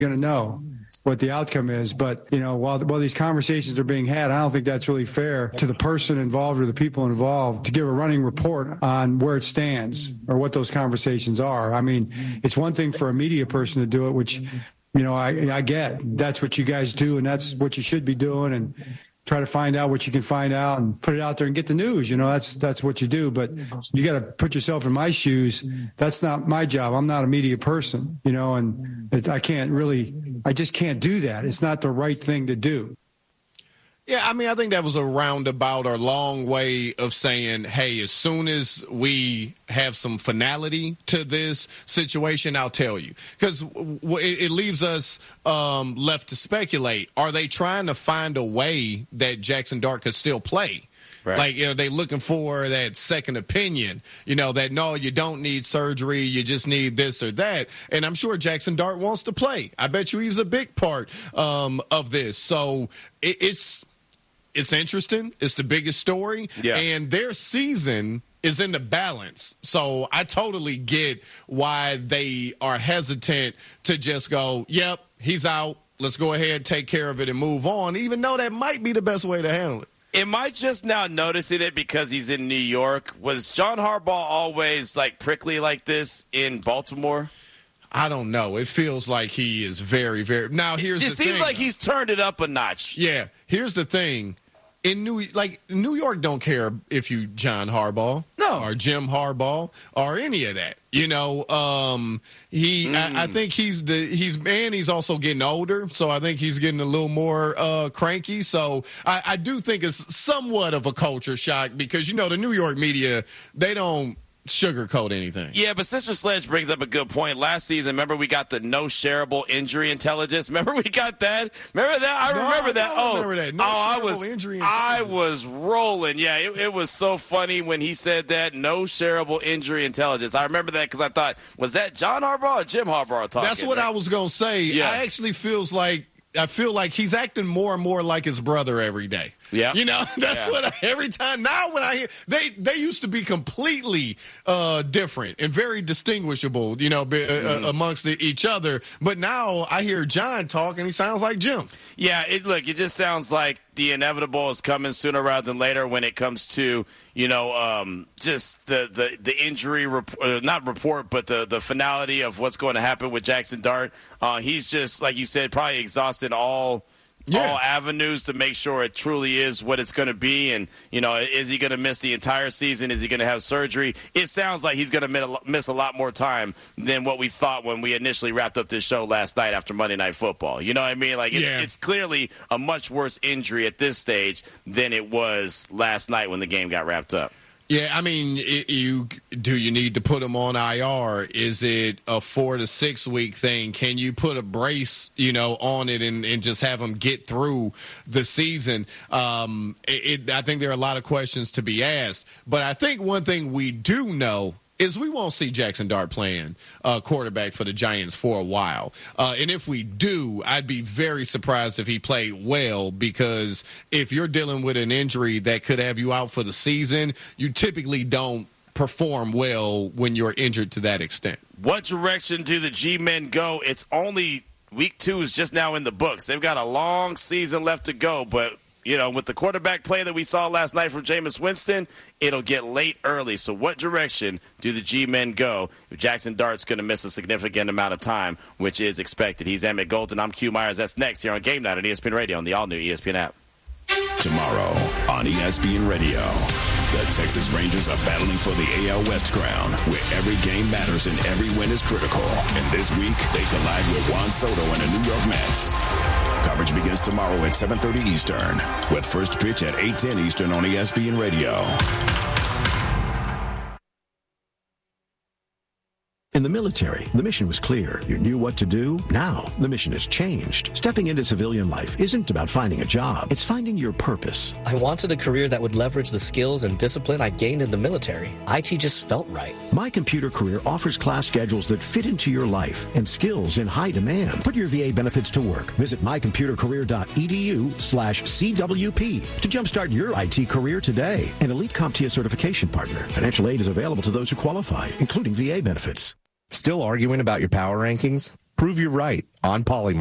going to know what the outcome is. But, while these conversations are being had, I don't think that's really fair to the person involved or the people involved to give a running report on where it stands or what those conversations are. I mean, it's one thing for a media person to do it, which, I get. That's what you guys do, and that's what you should be doing, and try to find out what you can find out and put it out there and get the news. That's what you do. But you got to put yourself in my shoes. That's not my job. I'm not a media person, and I just can't do that. It's not the right thing to do. Yeah, I mean, I think that was a roundabout or long way of saying, hey, as soon as we have some finality to this situation, I'll tell you. Because it leaves us left to speculate. Are they trying to find a way that Jackson Dart could still play? Right. Like, they're looking for that second opinion, that, no, you don't need surgery. You just need this or that. And I'm sure Jackson Dart wants to play. I bet you he's a big part of this. So it's interesting. It's the biggest story. Yeah. And their season is in the balance. So I totally get why they are hesitant to just go, yep, he's out. Let's go ahead, take care of it, and move on, even though that might be the best way to handle it. Am I just now noticing it because he's in New York? Was John Harbaugh always, prickly like this in Baltimore? I don't know. It feels like he is very, very – now, here's the thing. It seems like he's turned it up a notch. Yeah. Here's the thing. In New York don't care if you John Harbaugh or Jim Harbaugh or any of that. I think he's also getting older, so I think he's getting a little more cranky. So I do think it's somewhat of a culture shock because the New York media, they don't sugarcoat anything. Yeah, but Sister Sledge brings up a good point. Last season, remember we got the no shareable injury intelligence? Remember we got that? Remember that? I remember that. Remember that. I was rolling. Yeah, it was so funny when he said that, no shareable injury intelligence. I remember that because I thought, was that John Harbaugh or Jim Harbaugh talking? That's what I was going to say. Yeah. I feel like he's acting more and more like his brother every day. Yeah. What every time now when I hear they used to be completely different and very distinguishable, amongst each other. But now I hear John talk and he sounds like Jim. Yeah. It just sounds like the inevitable is coming sooner rather than later when it comes to, just the injury not report, but the finality of what's going to happen with Jackson Dart. He's just, like you said, probably exhausted all avenues to make sure it truly is what it's going to be. And, is he going to miss the entire season? Is he going to have surgery? It sounds like he's going to miss a lot more time than what we thought when we initially wrapped up this show last night after Monday Night Football. You know what I mean? It's clearly a much worse injury at this stage than it was last night when the game got wrapped up. Yeah, I mean, do you need to put him on IR? Is it a 4 to 6 week thing? Can you put a brace, on it and just have him get through the season? I think there are a lot of questions to be asked. But I think one thing we do know is we won't see Jackson Dart playing quarterback for the Giants for a while. And if we do, I'd be very surprised if he played well, because if you're dealing with an injury that could have you out for the season, you typically don't perform well when you're injured to that extent. What direction do the G-men go? It's only week 2 is just now in the books. They've got a long season left to go, but with the quarterback play that we saw last night from Jameis Winston, it'll get late early. So what direction do the G-men go if Jackson Dart's going to miss a significant amount of time, which is expected? He's Emmett Golden. I'm Q Myers. That's next here on Game Night on ESPN Radio on the all-new ESPN app. Tomorrow on ESPN Radio, the Texas Rangers are battling for the AL West crown, where every game matters and every win is critical. And this week, they collide with Juan Soto and the New York Mets. Coverage begins tomorrow at 7:30 Eastern, with first pitch at 8:10 Eastern on ESPN Radio. In the military, the mission was clear. You knew what to do. Now, the mission has changed. Stepping into civilian life isn't about finding a job. It's finding your purpose. I wanted a career that would leverage the skills and discipline I gained in the military. IT just felt right. My Computer Career offers class schedules that fit into your life and skills in high demand. Put your VA benefits to work. Visit mycomputercareer.edu/CWP to jumpstart your IT career today. An elite CompTIA certification partner. Financial aid is available to those who qualify, including VA benefits. Still arguing about your power rankings? Prove you're right on Polymart.